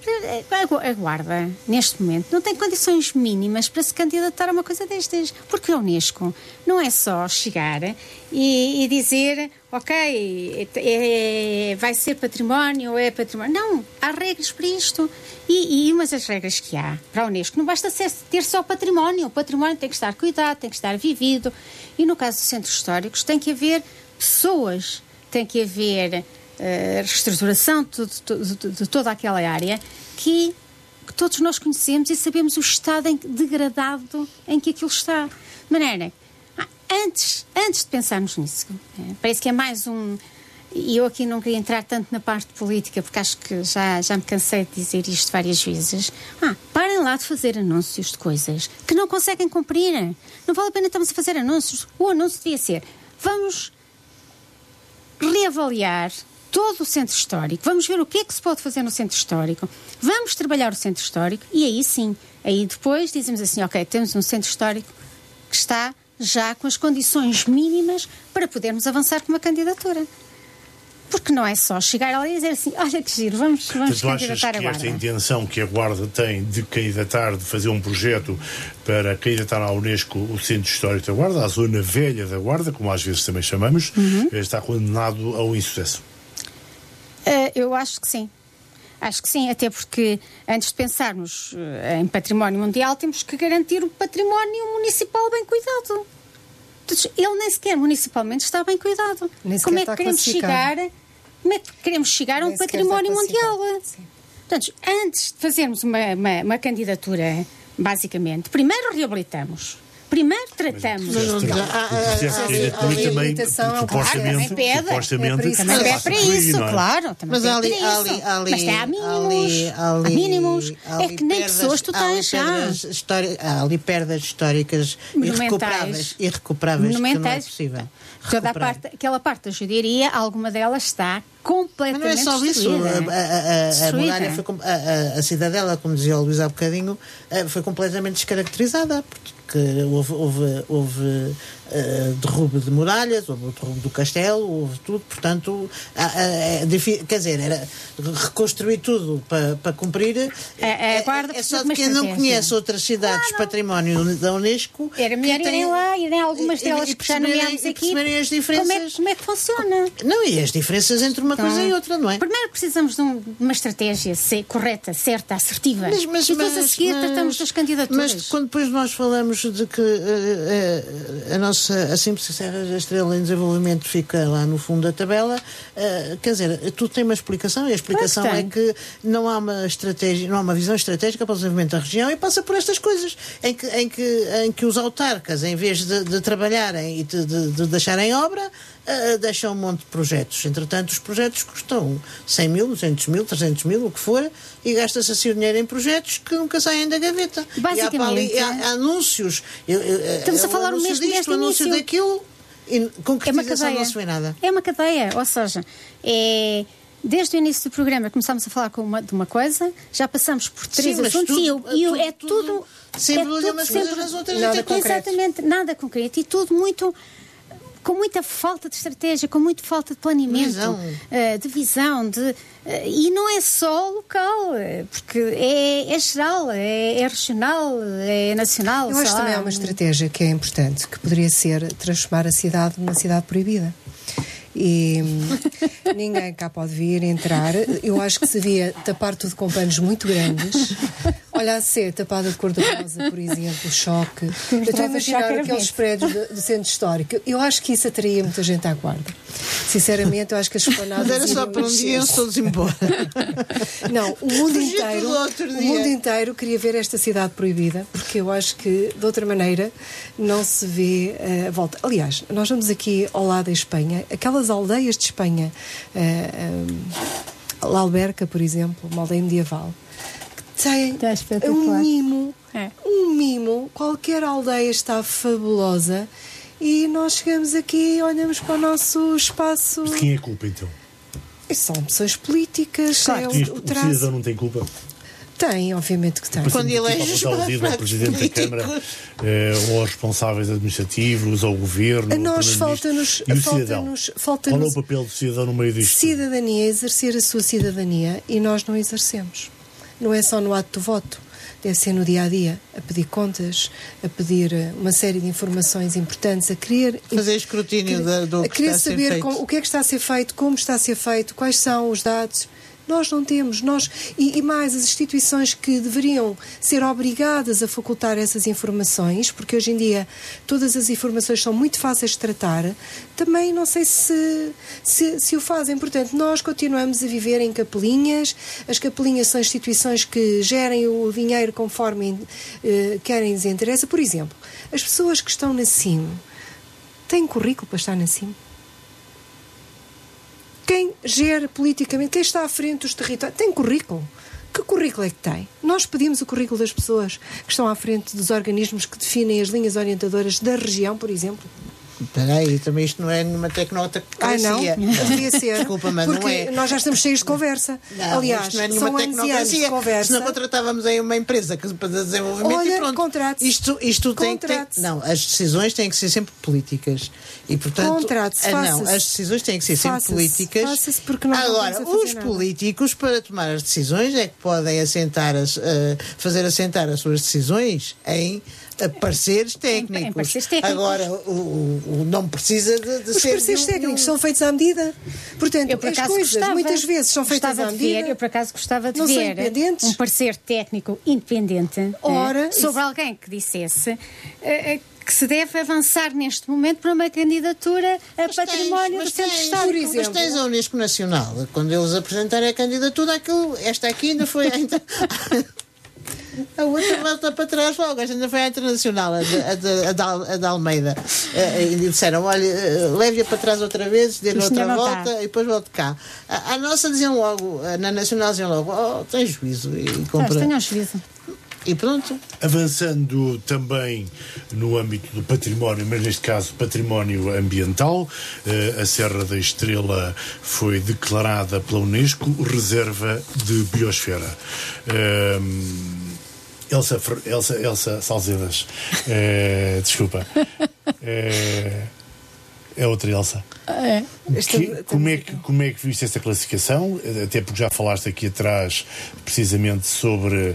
S4: a Guarda, neste momento, não tem condições mínimas para se candidatar a uma coisa destas. Porque a Unesco não é só chegar e dizer, ok, vai ser património ou é património. Não, há regras para isto. E umas das regras que há para a Unesco não basta ter só património. O património tem que estar cuidado, tem que estar vivido. E no caso dos centros históricos tem que haver pessoas, tem que haver reestruturação de toda aquela área que todos nós conhecemos e sabemos o estado degradado em que aquilo está. De maneira, antes de pensarmos nisso, parece que é mais um... E eu aqui não queria entrar tanto na parte política, porque acho que já me cansei de dizer isto várias vezes. Parem lá de fazer anúncios de coisas que não conseguem cumprir. Não vale a pena estarmos a fazer anúncios. O anúncio devia ser: vamos reavaliar todo o centro histórico, vamos ver o que é que se pode fazer no centro histórico, vamos trabalhar o centro histórico e aí sim, aí depois dizemos assim, ok, temos um centro histórico que está já com as condições mínimas para podermos avançar com uma candidatura. Porque não é só chegar ali e dizer assim, olha que giro, vamos candidatar a Guarda.
S1: Esta intenção que a Guarda tem de candidatar, de fazer um projeto para candidatar à Unesco o Centro Histórico da Guarda, a Zona Velha da Guarda, como às vezes também chamamos, está condenado ao insucesso?
S4: Eu acho que sim. Acho que sim, até porque antes de pensarmos em património mundial temos que garantir o património municipal bem cuidado. Ele nem sequer municipalmente está bem cuidado. Como é que queremos chegar a um património mundial? Portanto, antes de fazermos uma candidatura, basicamente, primeiro reabilitamos. Primeiro tratamos.
S1: O processo de candidatura também, supostamente,
S4: também pede para isso, claro.
S3: Mas ali,
S4: mas tem há mínimos. É que nem pessoas tu tens já.
S3: Há ali perdas históricas irrecuperáveis que não é possível.
S4: Aquela parte da judiaria, alguma delas está completamente
S3: destruída. Mas não é só isso. A muralha a cidadela, como dizia o Luís há bocadinho, foi completamente descaracterizada, porque houve derrube de muralhas, houve o derrube do castelo, houve tudo, portanto, quer dizer, era reconstruir tudo para cumprir. É só de quem não conhece outras cidades património da Unesco.
S4: Era melhor irem lá, irem algumas delas que já nomeámos aqui.
S3: As diferenças.
S4: Como é que funciona?
S3: Não, e as diferenças entre uma coisa e outra, não é?
S4: Primeiro precisamos de uma estratégia correta, certa, assertiva. E depois a seguir tratamos das candidaturas.
S3: Mas quando depois nós falamos de que a nossa a Simples Serra da Estrela em desenvolvimento fica lá no fundo da tabela, quer dizer, tudo tem uma explicação, e a explicação é que não há uma estratégia, não há uma visão estratégica para o desenvolvimento da região, e passa por estas coisas em que os autarcas, em vez de trabalharem e de deixarem obra, deixam um monte de projetos. Entretanto, os projetos custam 100 mil, 200 mil, 300 mil, o que for, e gasta-se assim o dinheiro em projetos que nunca saem da gaveta.
S4: Basicamente,
S3: e há anúncios.
S4: Estamos a falar o mesmo
S3: disto, anúncio daquilo, e concretização não se vê nada.
S4: É uma cadeia, ou seja, desde o início do programa começámos a falar de uma coisa, já passamos por 3 assuntos e é tudo
S3: sempre umas coisas nas outras.
S4: Exatamente, nada concreto e tudo muito com muita falta de estratégia, com muita falta de planeamento, de visão, e não é só local, porque é geral, é regional, é nacional.
S2: Eu acho que também há uma estratégia que é importante, que poderia ser transformar a cidade numa cidade proibida. E ninguém cá pode vir entrar. Eu acho que se devia tapar tudo com panos muito grandes, Olha, a Sé tapada de cor-de-rosa, por exemplo, choque. Eu estou a imaginar aqueles prédios do centro histórico. Eu acho que isso atraía muita gente à Guarda. Sinceramente, eu acho que as esplanadas...
S3: Mas era só para um dia, iam todos embora.
S2: Não, o mundo inteiro queria ver esta cidade proibida, porque eu acho que, de outra maneira, não se vê a volta. Aliás, nós vamos aqui ao lado da Espanha, aquelas aldeias de Espanha, La Alberca, por exemplo, uma aldeia medieval, que tem um mimo, qualquer aldeia está fabulosa, e nós chegamos aqui e olhamos para o nosso espaço.
S1: De quem é a culpa, então?
S2: São opções políticas.
S1: Claro, o cidadão não tem culpa.
S2: Tem, obviamente que tem.
S1: Quando eleges ao Presidente da Câmara, ou aos responsáveis administrativos, ao Governo,
S2: a nós falta-nos
S1: qual é o papel do cidadão no meio disto?
S2: Cidadania, exercer a sua cidadania, e nós não exercemos. Não é só no ato do voto, deve ser no dia-a-dia, a pedir contas, a pedir uma série de informações importantes, a querer...
S3: Fazer escrutínio do que está a ser feito.
S2: O que é que está a ser feito, como está a ser feito, quais são os dados... Nós não temos, e mais as instituições que deveriam ser obrigadas a facultar essas informações, porque hoje em dia todas as informações são muito fáceis de tratar, também não sei se o fazem. Portanto, nós continuamos a viver em capelinhas. As capelinhas são instituições que gerem o dinheiro conforme querem lhes interessa. Por exemplo, as pessoas que estão na CIM têm currículo para estar na CIM? Quem gera politicamente, quem está à frente dos territórios, tem currículo. Que currículo é que tem? Nós pedimos o currículo das pessoas que estão à frente dos organismos que definem as linhas orientadoras da região, por exemplo.
S3: Espera aí, também isto não é nenhuma tecnocracia.
S2: Não? Devia ser.
S3: Desculpa, mas
S2: porque
S3: não é.
S2: Nós já estamos cheios de conversa.
S3: Não,
S2: aliás,
S3: não é nenhuma
S2: são anos e anos de conversa.
S3: Senão contratávamos aí uma empresa para desenvolvimento.
S2: Olha,
S3: e pronto.
S2: contrate-se.
S3: Isto tem que ter... Não, as decisões têm que ser sempre políticas. E, portanto,
S2: contrate-se,
S3: não, as decisões têm que ser sempre políticas.
S2: Faça-se, porque nós
S3: agora,
S2: não
S3: os políticos, para tomar as decisões, é que podem fazer assentar as suas decisões em pareceres técnicos. Agora, o não precisa de
S2: os
S3: ser... Os
S2: pareceres técnicos são feitos à medida. Portanto,
S4: eu, por
S2: as coisas muitas vezes são feitas à medida.
S4: Eu, por acaso, gostava de
S2: não
S4: ver
S2: um
S4: parecer técnico independente sobre alguém que dissesse... que se deve avançar neste momento para uma candidatura a património do Centro Histórico.
S3: Por exemplo, mas tens a Unesco Nacional. Quando eles apresentarem a candidatura, esta aqui ainda foi... A outra volta para trás logo, esta ainda foi a internacional, a da Almeida. E disseram: olha, leve-a para trás outra vez, dê-lhe outra volta e depois volte cá. A nossa diziam logo, na Nacional diziam logo: oh, tem juízo. E compra.
S4: Tenham juízo.
S3: E pronto.
S1: Avançando também no âmbito do património, mas neste caso património ambiental, a Serra da Estrela foi declarada pela Unesco reserva de biosfera. Elsa Salzedas, desculpa, é outra Elsa. Como é que viste essa classificação? Até porque já falaste aqui atrás precisamente sobre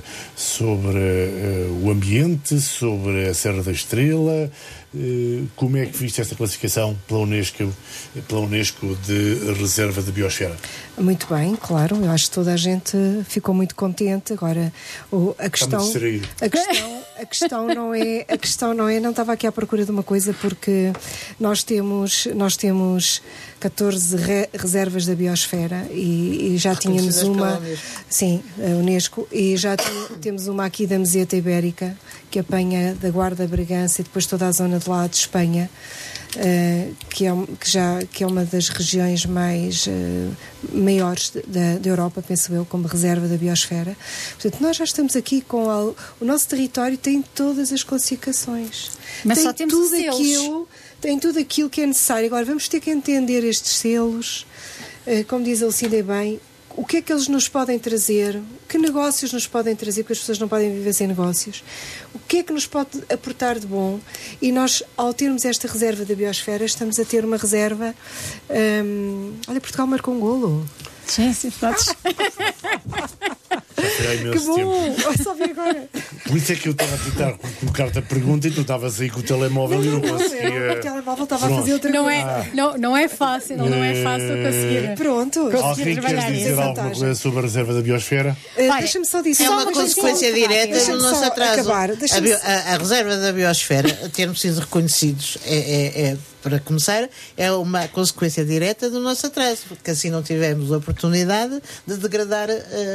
S1: o ambiente, sobre a Serra da Estrela. Como é que viste esta classificação pela Unesco de reserva de biosfera?
S2: Muito bem, claro, eu acho que toda a gente ficou muito contente. Agora, a questão não é, não estava aqui à procura de uma coisa, porque nós temos 14 reservas da biosfera e já tínhamos uma, sim, a Unesco, e já temos uma aqui da Meseta Ibérica, que apanha da Guarda, Bragança e depois toda a zona de lá de Espanha, que é uma das regiões maiores da Europa, penso eu, como reserva da biosfera. Portanto, nós já estamos aqui com o nosso território tem todas as classificações.
S4: Mas
S2: tem
S4: só temos
S2: tudo
S4: selos.
S2: Tem tudo aquilo que é necessário. Agora, vamos ter que entender estes selos, como diz a Lucinda bem, o que é que eles nos podem trazer, que negócios nos podem trazer, porque as pessoas não podem viver sem negócios, o que é que nos pode aportar de bom. E nós, ao termos esta reserva da biosfera, estamos a ter uma reserva... olha, Portugal marcou um golo.
S4: Sim, podes.
S2: Que bom! Só vi agora.
S1: Por isso é que eu estava a tentar colocar-te a pergunta e tu estavas aí com o telemóvel e não conseguia.
S2: O telemóvel estava a fazer outra coisa.
S4: Não é fácil conseguir.
S2: Pronto.
S1: Alguém quer dizer alguma coisa sobre a reserva da biosfera?
S2: Deixa-me só dizer.
S3: É uma consequência direta do nosso atraso. A reserva da biosfera, termos sido reconhecidos, para começar, é uma consequência direta do nosso atraso, porque assim não tivemos a oportunidade de degradar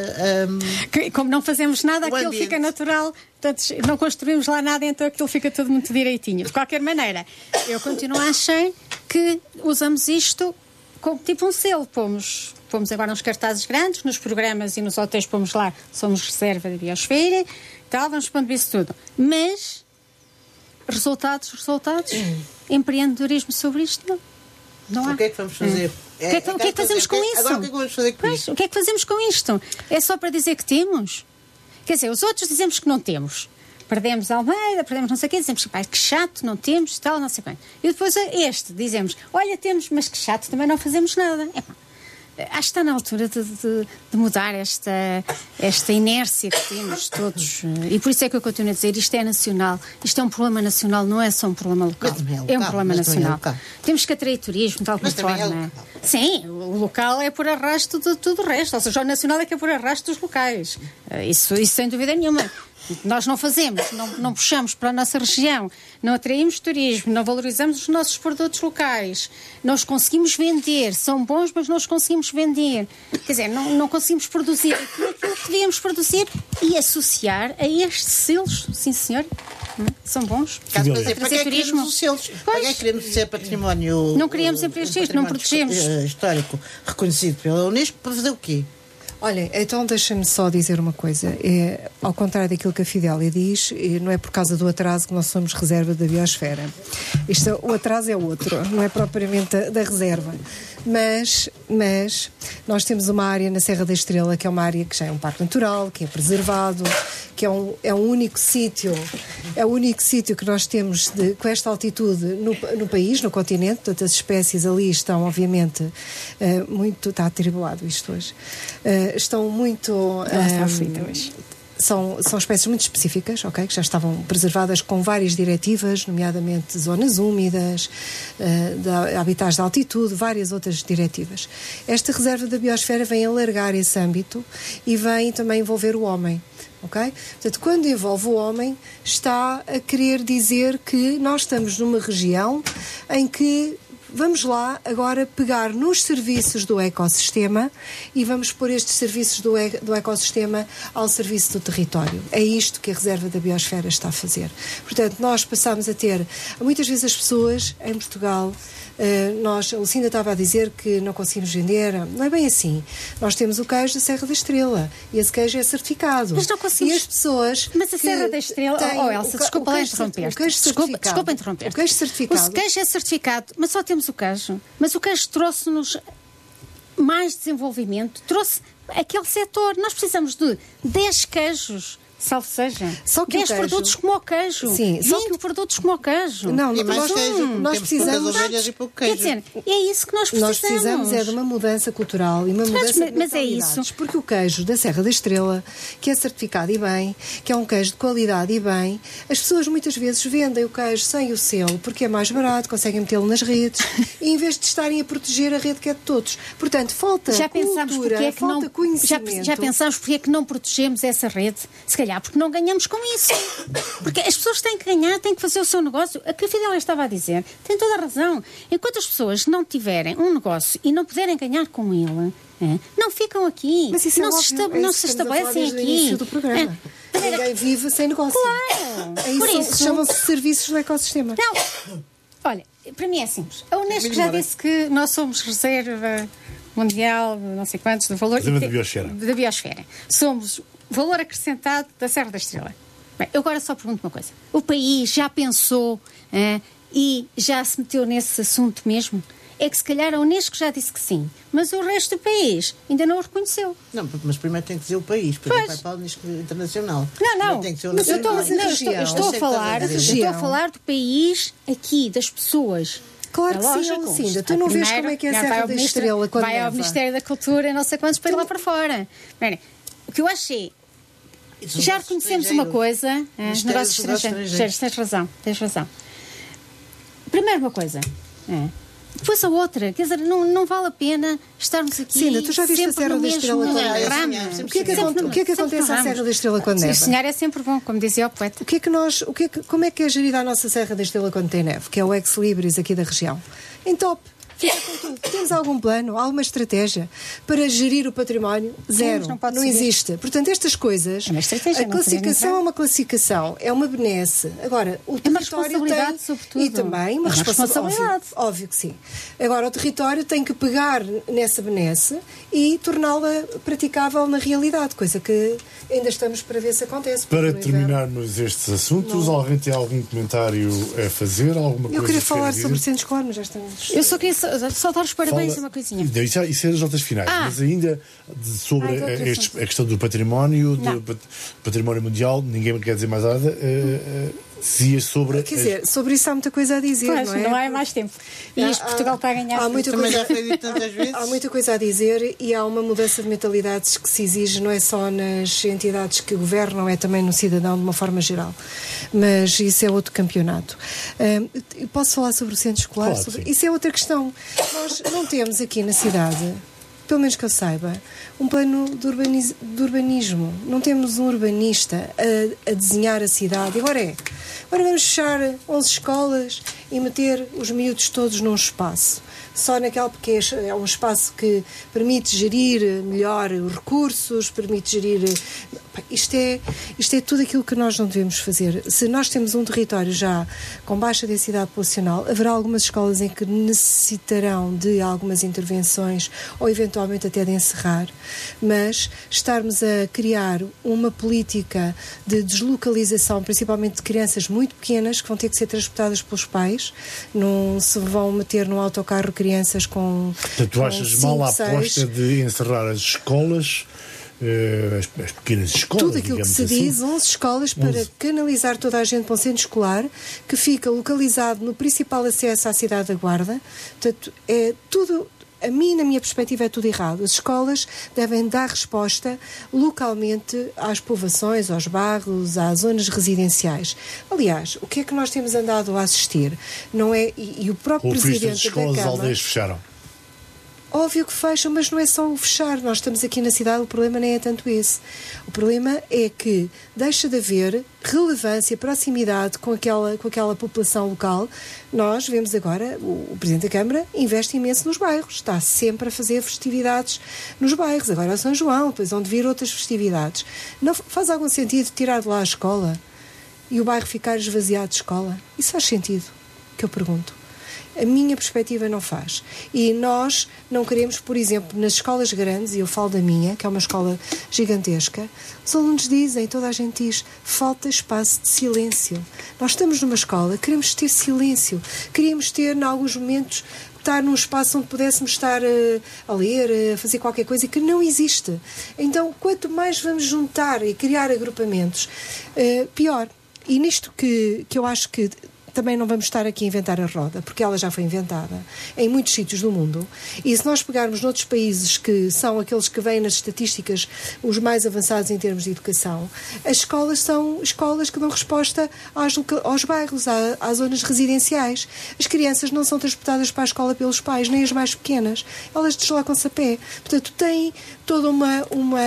S4: como não fazemos nada, aquilo
S3: ambiente.
S4: fica natural, portanto, não construímos lá nada, então aquilo fica tudo muito direitinho. De qualquer maneira, eu continuo a achar que usamos isto como tipo um selo. Pomos agora uns cartazes grandes, nos programas e nos hotéis pomos lá, somos reserva da biosfera, tal, vamos pondo isso tudo. Mas, resultados, empreendedorismo sobre isto, não há.
S3: O que é que vamos fazer?
S4: O que é que fazemos com isso?
S3: Agora o que é que vamos fazer com isso?
S4: O que é que fazemos com isto? É só para dizer que temos? Quer dizer, os outros dizemos que não temos. Perdemos Almeida, perdemos não sei o quê, dizemos que chato, não temos, tal, não sei quanto. E depois dizemos, olha, temos, mas que chato, também não fazemos nada. Acho que está na altura de mudar esta inércia que temos todos. E por isso é que eu continuo a dizer, isto é nacional, isto é um problema nacional, não é só um problema local. É um problema nacional. Temos que atrair turismo de alguma forma. Sim, o local é por arrasto de tudo o resto, ou seja, o nacional é que é por arrasto dos locais. Isso sem dúvida nenhuma. Nós não fazemos, não puxamos para a nossa região, não atraímos turismo, não valorizamos os nossos produtos locais, não os conseguimos vender, são bons, mas não os conseguimos vender. Quer dizer, não conseguimos produzir aquilo que devíamos produzir e associar a estes selos, sim senhor, são bons.
S3: Para que queremos os selos? Para que queremos ser património?
S4: Não queríamos sempre isto, não protegemos.
S3: Histórico reconhecido pela Unesco, para fazer o quê?
S2: Olha, então deixa-me só dizer uma coisa. Ao contrário daquilo que a Fidélia diz, não é por causa do atraso que nós somos reserva da biosfera. O atraso é outro, não é propriamente da reserva. Mas nós temos uma área na Serra da Estrela, que é uma área que já é um parque natural, que é preservado, que é um único sítio, que nós temos com esta altitude no país, no continente. Portanto, as espécies ali estão, obviamente, muito... Está atribulado isto hoje. Estão muito... São espécies muito específicas, okay, que já estavam preservadas com várias diretivas, nomeadamente zonas úmidas, habitats de altitude, várias outras diretivas. Esta reserva da biosfera vem alargar esse âmbito e vem também envolver o homem. Okay? Portanto, quando envolve o homem, está a querer dizer que nós estamos numa região em que vamos lá agora pegar nos serviços do ecossistema e vamos pôr estes serviços do ecossistema ao serviço do território. É isto que a reserva da biosfera está a fazer. Portanto, nós passamos a ter... Muitas vezes as pessoas em Portugal... a Lucinda estava a dizer que não conseguimos vender. Não é bem assim. Nós temos o queijo da Serra da Estrela e esse queijo é certificado.
S4: Mas não conseguimos.
S2: E as pessoas...
S4: Mas a Serra da Estrela... Elsa, desculpa lá interromper. Desculpa interromper.
S2: O queijo certificado.
S4: O queijo é certificado, mas só temos o queijo. Mas o queijo trouxe-nos mais desenvolvimento, trouxe aquele setor. Nós precisamos de 10 queijos... Salve seja. Só que 10 produtos como o queijo. Sim, 20 produtos como o queijo.
S2: Não,
S3: nós precisamos.
S4: Quer dizer, é isso que nós precisamos.
S2: Nós precisamos de uma mudança cultural e uma mudança de mentalidades.
S4: Mas é isso.
S2: Porque o queijo da Serra da Estrela, que é certificado e bem, que é um queijo de qualidade e bem, as pessoas muitas vezes vendem o queijo sem o selo, porque é mais barato, conseguem metê-lo nas redes, e em vez de estarem a proteger a rede que é de todos. Portanto, falta cultura, falta conhecimento.
S4: Já pensámos porque é que não protegemos essa rede? Se calhar porque não ganhamos com isso. Porque as pessoas têm que ganhar, têm que fazer o seu negócio. A que a Fidélia estava a dizer tem toda a razão. Enquanto as pessoas não tiverem um negócio e não puderem ganhar com ele, não ficam aqui.
S2: Mas isso
S4: não se estabelecem aqui.
S2: Do programa. Ninguém vive sem negócio.
S4: Claro.
S2: Por isso chamam-se serviços do ecossistema.
S4: Não. Olha, para mim é simples. A Unesco já disse que nós somos reserva mundial, não sei quantos, do valor da biosfera. Somos valor acrescentado da Serra da Estrela. Bem, eu agora só pergunto uma coisa. O país já pensou e já se meteu nesse assunto mesmo? É que se calhar a Unesco já disse que sim, mas o resto do país ainda não o reconheceu.
S3: Não, mas primeiro tem que dizer o país, depois vai para a Unesco Internacional.
S4: Não.
S3: Tem que ser
S4: mas eu estou a falar do país aqui, das pessoas.
S2: Claro que sim, Lucinda. Tu não vês como é que é a Serra da Estrela quando
S4: vai ao Ministério da Cultura e não sei quantos para ir lá para fora. Bem, o que eu achei já reconhecemos uma coisa, os negócios estrangeiros, tens razão. Primeiro uma coisa, depois a outra, quer dizer, não vale a pena estarmos aqui.
S2: Sim, tu já viste a Serra da Estrela quando neva? O que é que acontece à Serra da Estrela quando neva?
S4: Sim, sonhar é sempre bom, como dizia o poeta.
S2: Como é que é gerida a nossa Serra da Estrela quando tem neve? Que é o ex-libris aqui da região. Em top. Temos algum plano, alguma estratégia para gerir o património? Zero. Não existe. Portanto, estas coisas, a classificação é uma classificação, é uma benesse. Agora, o território tem, sobretudo. E também uma responsabilidade. Óbvio que sim. Agora, o território tem que pegar nessa benesse e torná-la praticável na realidade, coisa que ainda estamos para ver se acontece.
S1: Para terminarmos estes assuntos, alguém tem algum comentário a fazer? Alguma coisa?
S2: Eu queria falar sobre o centro escolar, mas já estamos...
S4: Eu só queria só dar os parabéns a uma coisinha.
S1: Isso é as notas finais, mas ainda sobre a questão do património, do património mundial, ninguém quer dizer mais nada. Dizia sobre...
S2: Quer dizer, sobre isso há muita coisa a dizer,
S4: pois,
S2: não é?
S4: Não há mais tempo. E isto Portugal está a ganhar.
S3: Há muita coisa, já foi dito tantas vezes.
S2: Há muita coisa a dizer e há uma mudança de mentalidades que se exige, não é só nas entidades que governam, é também no cidadão de uma forma geral. Mas isso é outro campeonato. Posso falar sobre o centro escolar?
S1: Claro,
S2: isso é outra questão. Nós não temos aqui na cidade, pelo menos que eu saiba, um plano de urbanismo. Não temos um urbanista a desenhar a cidade. Agora vamos fechar 11 escolas e meter os miúdos todos num espaço. Só naquela, porque é um espaço que permite gerir melhor os recursos, permite gerir... Isto é tudo aquilo que nós não devemos fazer. Se nós temos um território já com baixa densidade populacional, haverá algumas escolas em que necessitarão de algumas intervenções ou eventualmente até de encerrar, mas estarmos a criar uma política de deslocalização, principalmente de crianças muito pequenas, que vão ter que ser transportadas pelos pais, não se vão meter num autocarro crianças com...
S1: Portanto, tu achas mal a aposta de encerrar as escolas, as pequenas escolas,
S2: tudo aquilo que se diz, 11 escolas para canalizar toda a gente para um centro escolar que fica localizado no principal acesso à cidade da Guarda. Portanto, é tudo... A mim, na minha perspectiva, é tudo errado. As escolas devem dar resposta localmente às povoações, aos bairros, às zonas residenciais. Aliás, o que é que nós temos andado a assistir? Não é? E o próprio Presidente da Câmara...
S1: As aldeias fecharam.
S2: Óbvio que fecham, mas não é só o fechar. Nós estamos aqui na cidade, o problema nem é tanto esse. O problema é que deixa de haver relevância, proximidade com aquela população local. Nós vemos agora, o Presidente da Câmara investe imenso nos bairros, está sempre a fazer festividades nos bairros, agora é São João, depois vão vir outras festividades. Não faz algum sentido tirar de lá a escola e o bairro ficar esvaziado de escola? Isso faz sentido, que eu pergunto. A minha perspectiva não faz. E nós não queremos, por exemplo, nas escolas grandes, e eu falo da minha, que é uma escola gigantesca, os alunos dizem, toda a gente diz, falta espaço de silêncio. Nós estamos numa escola, queremos ter silêncio, queríamos ter, em alguns momentos, estar num espaço onde pudéssemos estar a ler, a fazer qualquer coisa, que não existe. Então, quanto mais vamos juntar e criar agrupamentos, pior. E nisto que eu acho que também não vamos estar aqui a inventar a roda, porque ela já foi inventada em muitos sítios do mundo. E se nós pegarmos noutros países que são aqueles que vêm nas estatísticas os mais avançados em termos de educação, as escolas são escolas que dão resposta aos bairros, às zonas residenciais. As crianças não são transportadas para a escola pelos pais, nem as mais pequenas. Elas deslocam-se a pé. Portanto, tem toda uma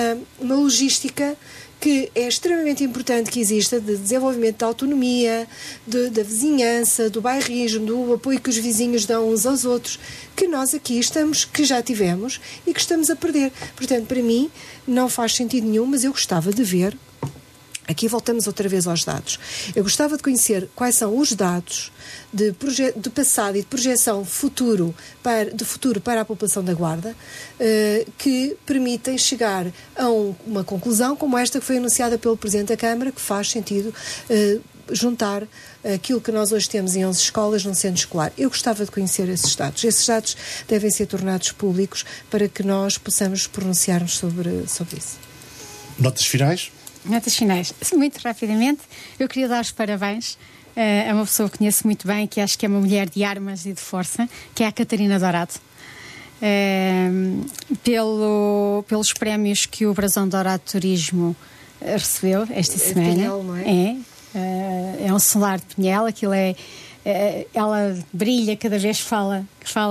S2: logística que é extremamente importante que exista, de desenvolvimento da autonomia, da vizinhança, do bairrismo, do apoio que os vizinhos dão uns aos outros, que nós aqui estamos, que já tivemos e que estamos a perder. Portanto, para mim, não faz sentido nenhum, mas eu gostava de ver. Aqui voltamos outra vez aos dados. Eu gostava de conhecer quais são os dados de passado e de projeção de futuro para a população da Guarda que permitem chegar a uma conclusão como esta que foi anunciada pelo Presidente da Câmara, que faz sentido juntar aquilo que nós hoje temos em 11 escolas num centro escolar. Eu gostava de conhecer esses dados. Esses dados devem ser tornados públicos para que nós possamos pronunciarmos sobre isso.
S1: Notas finais?
S4: Notas finais. Muito rapidamente, eu queria dar os parabéns a uma pessoa que conheço muito bem, que acho que é uma mulher de armas e de força, que é a Catarina Dourado, pelos prémios que o Brasão Dourado Turismo recebeu esta semana.
S2: Pinhel, não é?
S4: É um solar de pinhel, aquilo ela brilha cada vez que fala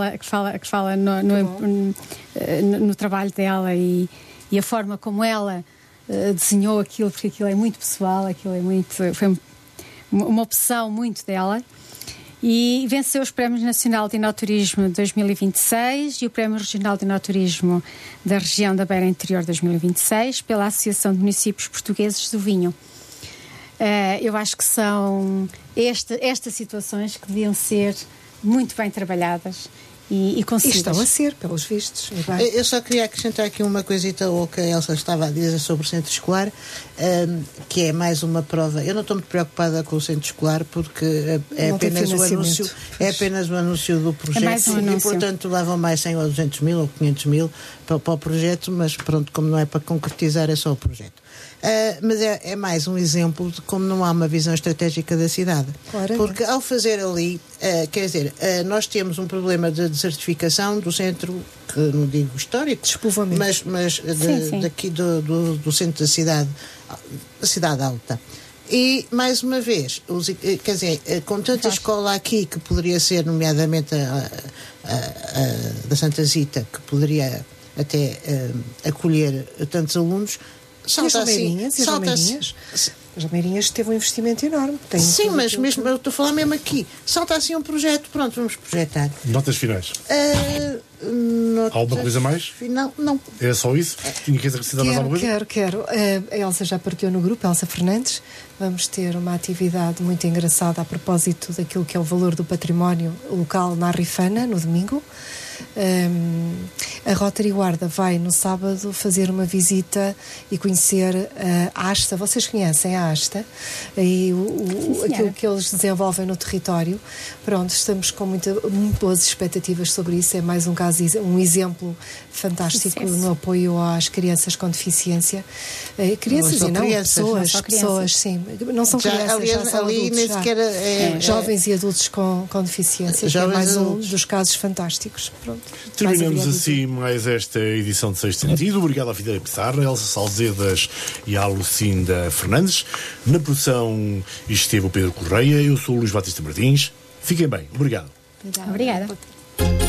S4: no trabalho dela e a forma como ela desenhou aquilo, porque aquilo é muito pessoal, foi uma opção muito dela. E venceu os Prémios Nacional de Enoturismo 2026 e o Prémio Regional de Enoturismo da região da Beira Interior 2026 pela Associação de Municípios Portugueses do Vinho. Eu acho que são estas situações que deviam ser muito bem trabalhadas e conseguidas.
S2: E estão a ser, pelos vistos.
S3: Eu só queria acrescentar aqui uma coisita ao que a Elsa estava a dizer sobre o centro escolar, que é mais uma prova. Eu não estou muito preocupada com o centro escolar porque é apenas o anúncio do projeto e, portanto, levam mais 100 ou 200 mil ou 500 mil para o projeto, mas pronto, como não é para concretizar, é só o projeto. Mas é mais um exemplo de como não há uma visão estratégica da cidade.
S2: Claramente.
S3: Porque ao fazer ali, quer dizer, nós temos um problema de desertificação do centro, que não digo histórico, mas daqui do centro da cidade alta. E, mais uma vez, quer dizer, com tanta escola aqui, que poderia ser, nomeadamente a da Santa Zita, que poderia até acolher tantos alunos,
S2: As Lameirinhas teve um investimento enorme.
S3: Sim, mas mesmo, eu estou a falar mesmo aqui. Salta assim um projeto, pronto, vamos projetar.
S1: Notas finais? Alguma coisa mais?
S3: Final, não.
S1: Era só isso? Tinha que acrescentar mais alguma coisa?
S2: Quero. A Elsa já partilhou no grupo, Elsa Fernandes. Vamos ter uma atividade muito engraçada a propósito daquilo que é o valor do património local na Arrifana, no domingo. A Rotary Guarda vai no sábado fazer uma visita e conhecer a Asta. Vocês conhecem a Asta e aquilo que eles desenvolvem no território. Pronto, estamos com muito boas expectativas sobre isso. É mais um exemplo fantástico no apoio às crianças com deficiência. Crianças e não pessoas, sim. Não são crianças, aliás, já são adultos, jovens e adultos com deficiência, que é mais um dos casos fantásticos. Pronto.
S1: Terminamos assim mais esta edição de Sexto Sentido. Obrigado à Fidélia Pissarra, Elsa Salzedas e à Lucinda Fernandes. Na produção esteve o Pedro Correia. Eu sou o Luís Batista Martins. Fiquem bem. Obrigado.
S4: Obrigada.